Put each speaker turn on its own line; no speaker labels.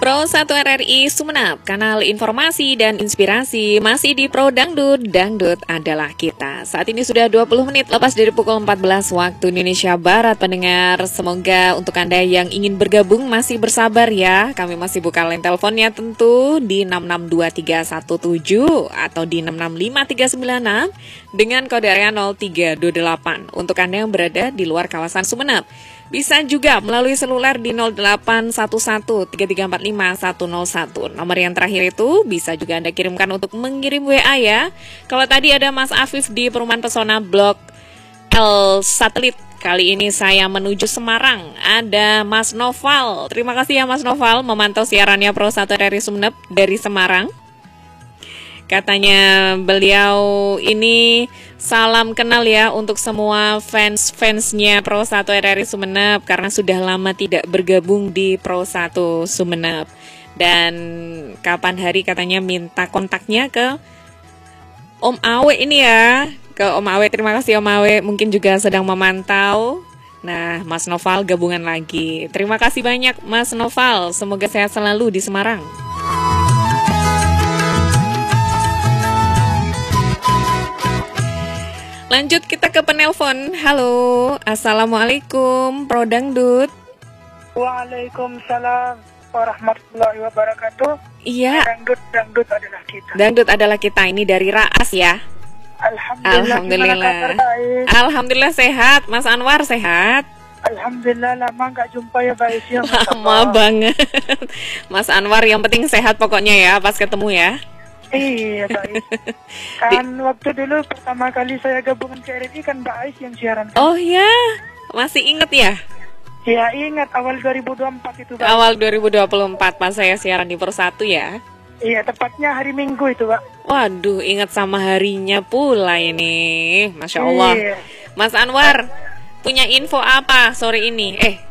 Pro 1 RRI Sumeneb, kanal informasi dan inspirasi masih di Pro Dangdut, Dangdut adalah kita. Saat ini sudah 20 menit lepas dari pukul 14 waktu Indonesia Barat, pendengar. Semoga untuk Anda yang ingin bergabung masih bersabar ya. Kami masih buka line teleponnya tentu di 662317 atau di 665396 dengan kode area 0328 untuk Anda yang berada di luar kawasan Sumeneb. Bisa juga melalui seluler di 0811-3345-101. Nomor yang terakhir itu bisa juga Anda kirimkan untuk mengirim WA ya. Kalau tadi ada Mas Afif di Perumahan Pesona Blok L Satelit, kali ini saya menuju Semarang. Ada Mas Noval. Terima kasih ya Mas Noval memantau siarannya Pro 1 RRI Sumeneb dari Semarang. Katanya beliau ini salam kenal ya untuk semua fans-fansnya Pro 1 RRI Sumeneb karena sudah lama tidak bergabung di Pro 1 Sumeneb. Dan kapan hari katanya minta kontaknya ke Om Awe ini ya. Ke Om Awe, terima kasih Om Awe, mungkin juga sedang memantau. Nah, Mas Noval gabungan lagi. Terima kasih banyak Mas Noval, semoga sehat selalu di Semarang. Lanjut kita ke penelpon. Halo, Assalamualaikum Pro Dangdut.
Waalaikumsalam warahmatullahi wabarakatuh.
Iya.
Dangdut adalah kita.
Dangdut adalah kita, ini dari Raas ya.
Alhamdulillah.
Alhamdulillah sehat. Mas Anwar sehat?
Alhamdulillah, lama nggak jumpa ya Mbak Isya.
Lama banget. Mas Anwar yang penting sehat pokoknya ya pas ketemu ya.
Iya baik. Kan waktu dulu pertama kali saya gabungan ke RRI kan Mbak Ais yang siaran.
Oh ya, masih inget ya?
Ya ingat awal 2024 itu Mbak.
Awal 2024 pas saya siaran di Pro 1 ya.
Iya, tepatnya hari Minggu itu Mbak.
Waduh, ingat sama harinya pula ini. Masya Allah.
Iya.
Mas Anwar, punya info apa sore ini?